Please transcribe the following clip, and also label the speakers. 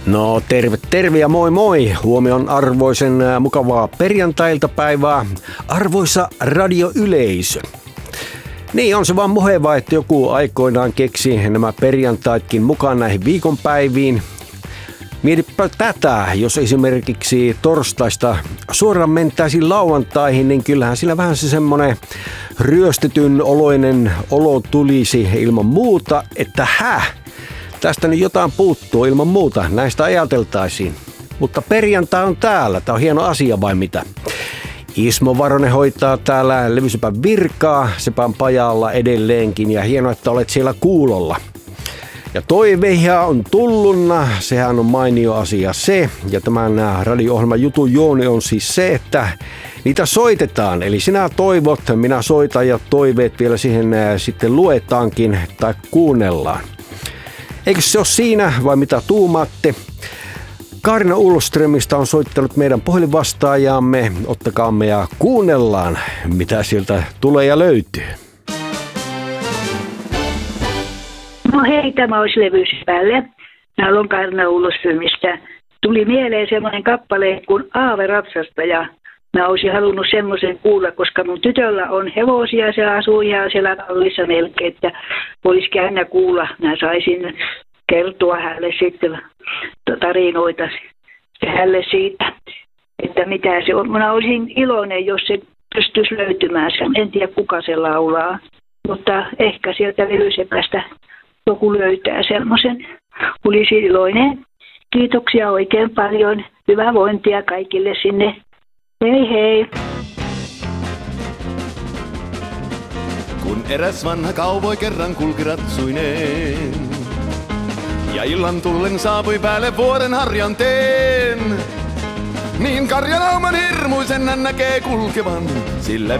Speaker 1: No terve ja moi moi. Huomion arvoisen mukavaa perjantai-iltapäivää. Arvoisa radioyleisö. Niin on se vaan muheva, että joku aikoinaan keksi nämä perjantaitkin mukaan näihin viikonpäiviin. Mietipä tätä, jos esimerkiksi torstaista suoraan mentäisiin lauantaihin, niin kyllähän sillä vähän se semmoinen ryöstetyn oloinen olo tulisi ilman muuta, että tästä nyt jotain puuttuu ilman muuta, näistä ajateltaisiin. Mutta perjantai on täällä, tää on hieno asia vai mitä? Ismo Varonen hoitaa täällä levysepän virkaa, sepän pajalla edelleenkin ja hienoa, että olet siellä kuulolla. Ja toiveja on tulluna, sehän on mainio asia se. Ja tämän radio-ohjelman jutun juoni on siis se, että niitä soitetaan. Eli sinä toivot, minä soitan ja toiveet vielä siihen sitten luetaankin tai kuunnellaan. Eikö se ole siinä vai mitä tuumaatte? Kaarina Ullströmistä on soittanut meidän puhelinvastaajamme. Ottakaamme ja kuunnellaan, mitä sieltä tulee ja löytyy.
Speaker 2: No hei, tämä olisi levyspäälle. Mä olen Kaarina Ullströmistä. Tuli mieleen semmoinen kappale kuin Aave ratsastaja. Mä olisin halunnut semmoisen kuulla, koska mun tytöllä on hevosia, se asuu ihan siellä tallissa melkein, että olisi aina kuulla. Mä saisin kertoa hänelle sitten tarinoita hänelle siitä, että mitä se on. Mä olisin iloinen, jos se pystyisi löytymään sen. En tiedä, kuka se laulaa, mutta ehkä sieltä levysepästä joku löytää semmoisen. Olisi iloinen. Kiitoksia oikein paljon. Hyvää vointia kaikille sinne. Hei hei.
Speaker 3: Kun eräs vanha kauvoi kerran kulki ratsuineen ja illan tullen saapui päälle vuoren harjanteen, niin karjalauman hirmuisen hän näkee kulkevan, sillä